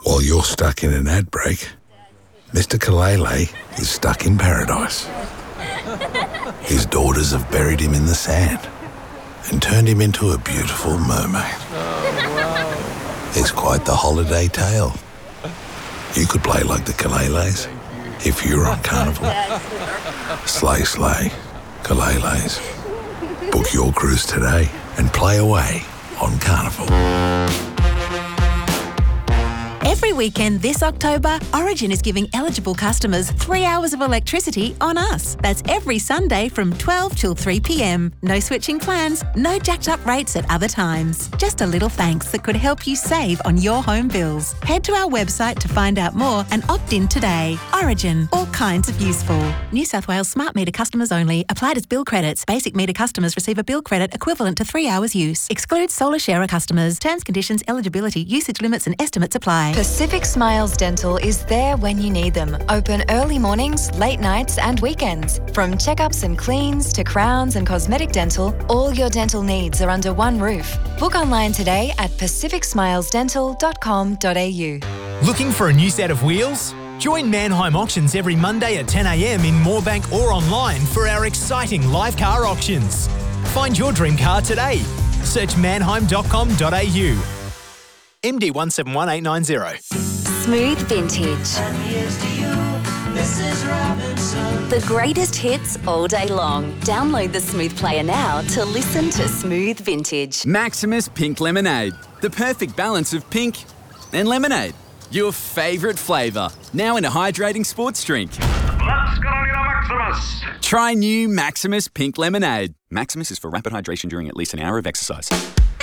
While you're stuck in an ad break, Mr. Kalele is stuck in paradise. His daughters have buried him in the sand and turned him into a beautiful mermaid. It's quite the holiday tale. You could play like the Kaleles if you're on Carnival. Slay, slay, Kaleles. Book your cruise today and play away on Carnival. Every weekend this October, Origin is giving eligible customers 3 hours of electricity on us. That's every Sunday from 12 till 3 p.m. No switching plans, no jacked up rates at other times. Just a little thanks that could help you save on your home bills. Head to our website to find out more and opt in today. Origin, all kinds of useful. New South Wales smart meter customers only. Applied as bill credits. Basic meter customers receive a bill credit equivalent to 3 hours use. Excludes solar sharer customers. Terms, conditions, eligibility, usage limits and estimates apply. Pacific Smiles Dental is there when you need them. Open early mornings, late nights and weekends. From checkups and cleans to crowns and cosmetic dental, all your dental needs are under one roof. Book online today at pacificsmilesdental.com.au. Looking for a new set of wheels? Join Mannheim Auctions every Monday at 10 a.m. in Moorebank or online for our exciting live car auctions. Find your dream car today. Search mannheim.com.au. MD 171890. Smooth Vintage. The greatest hits all day long. Download the Smooth Player now to listen to Smooth Vintage. Maximus Pink Lemonade. The perfect balance of pink and lemonade. Your favourite flavour. Now in a hydrating sports drink. Let's go to Maximus. Try new Maximus Pink Lemonade. Maximus is for rapid hydration during at least an hour of exercise.